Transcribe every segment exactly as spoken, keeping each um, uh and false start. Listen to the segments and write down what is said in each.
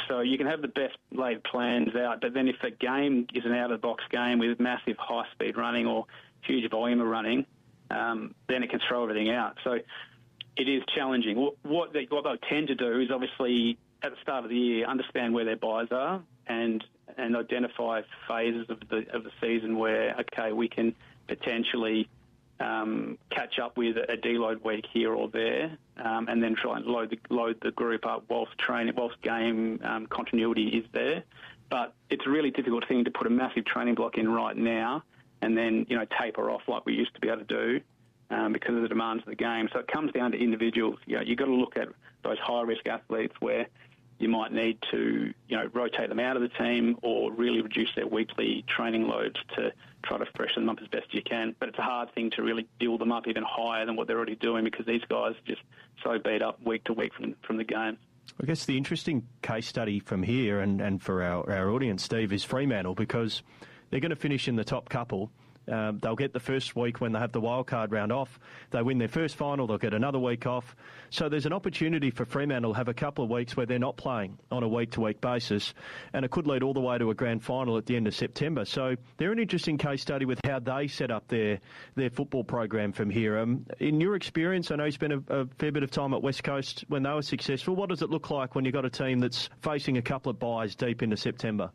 So you can have the best laid plans out, but then if a game is an out-of-the-box game with massive high-speed running or huge volume of running, um, then it can throw everything out. So it is challenging. What, what, they, what they'll tend to do is obviously at the start of the year understand where their buys are and and identify phases of the of the season where, okay, we can potentially um, catch up with a deload week here or there, um, and then try and load the, load the group up whilst training, whilst game um, continuity is there. But it's a really difficult thing to put a massive training block in right now and then, you know, taper off like we used to be able to do um, because of the demands of the game. So it comes down to individuals. You know, you've got to look at those high-risk athletes where you might need to, you know, rotate them out of the team or really reduce their weekly training loads to try to freshen them up as best you can. But it's a hard thing to really build them up even higher than what they're already doing because these guys are just so beat up week to week from from the game. I guess the interesting case study from here and, and for our, our audience, Steve, is Fremantle because they're going to finish in the top couple. Um, they'll get the first week when they have the wildcard round off. They win their first final, they'll get another week off. So there's an opportunity for Fremantle to have a couple of weeks where they're not playing on a week-to-week basis, and it could lead all the way to a grand final at the end of September. So they're an interesting case study with how they set up their their football program from here. Um, in your experience, I know you spent a, a fair bit of time at West Coast when they were successful. What does it look like when you've got a team that's facing a couple of byes deep into September?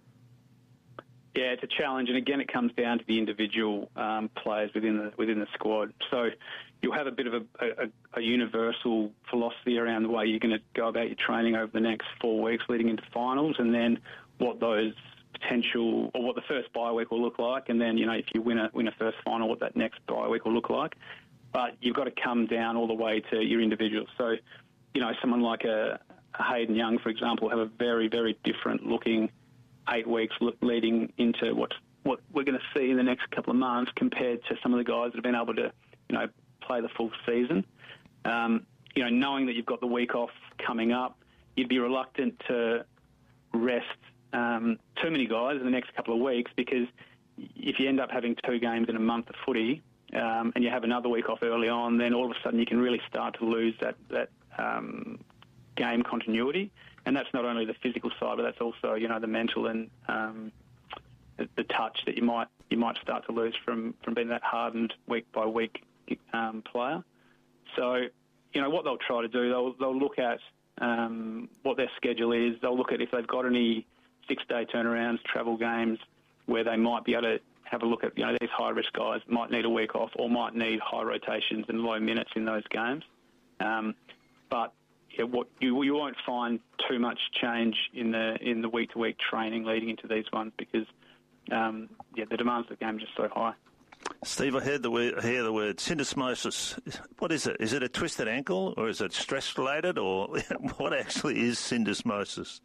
Yeah, it's a challenge, and again, it comes down to the individual um, players within the within the squad. So you'll have a bit of a, a, a universal philosophy around the way you're going to go about your training over the next four weeks leading into finals, and then what those potential or what the first bye week will look like, and then you know if you win a win a first final, what that next bye week will look like. But you've got to come down all the way to your individuals. So you know someone like a, a Hayden Young, for example, have a very very different looking eight weeks leading into what what we're going to see in the next couple of months compared to some of the guys that have been able to, you know, play the full season. Um, you know, knowing that you've got the week off coming up, you'd be reluctant to rest um, too many guys in the next couple of weeks because if you end up having two games in a month of footy um, and you have another week off early on, then all of a sudden you can really start to lose that, that um, game continuity. And that's not only the physical side, but that's also, you know, the mental and um, the, the touch that you might you might start to lose from, from being that hardened week by week um, player. So, you know, what they'll try to do, they'll they'll look at um, what their schedule is. They'll look at if they've got any six-day turnarounds, travel games, where they might be able to have a look at, you know, these high-risk guys might need a week off or might need high rotations and low minutes in those games. Um, but Yeah, what you you won't find too much change in the in the week to week training leading into these ones because um, yeah the demands of the game are just so high. Steve, I heard the word, I hear the word syndesmosis. What is it? Is it a twisted ankle or is it stress related or what actually is syndesmosis?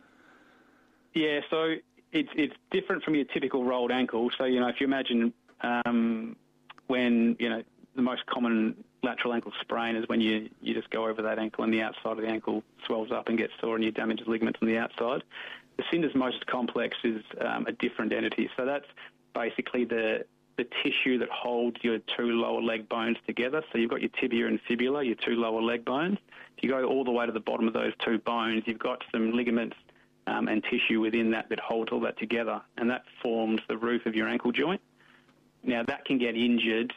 Yeah, so it's it's different from your typical rolled ankle. So you know if you imagine um, when you know the most common lateral ankle sprain is when you, you just go over that ankle and the outside of the ankle swells up and gets sore and you damage the ligaments on the outside. The syndesmosis complex is um, a different entity. So that's basically the the tissue that holds your two lower leg bones together. So you've got your tibia and fibula, your two lower leg bones. If you go all the way to the bottom of those two bones, you've got some ligaments um, and tissue within that that holds all that together, and that forms the roof of your ankle joint. Now, that can get injured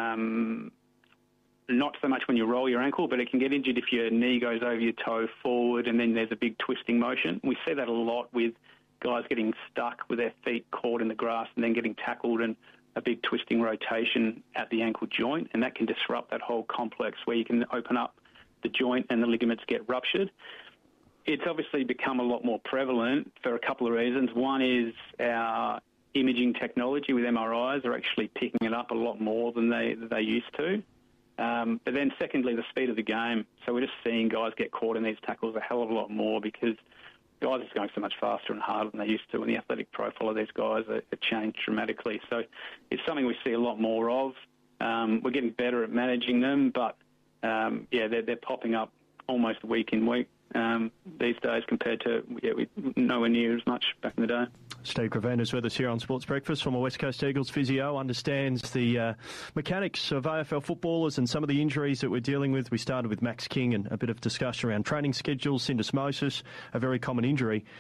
um not so much when you roll your ankle, but it can get injured if your knee goes over your toe forward and then there's a big twisting motion. We see that a lot with guys getting stuck with their feet caught in the grass and then getting tackled and a big twisting rotation at the ankle joint, and that can disrupt that whole complex where you can open up the joint and the ligaments get ruptured. It's obviously become a lot more prevalent for a couple of reasons. One is our imaging technology with M R Is are actually picking it up a lot more than they, than they used to. Um, but then secondly, the speed of the game. So we're just seeing guys get caught in these tackles a hell of a lot more because guys are going so much faster and harder than they used to, and the athletic profile of these guys are, are changed dramatically. So it's something we see a lot more of. Um, we're getting better at managing them, but um, yeah, they're, they're popping up almost week in week um, these days compared to yeah, we nowhere near as much back in the day. Steve Cravan is with us here on Sports Breakfast from a West Coast Eagles physio, understands the uh, mechanics of A F L footballers and some of the injuries that we're dealing with. We started with Max King and a bit of discussion around training schedules, syndesmosis, a very common injury.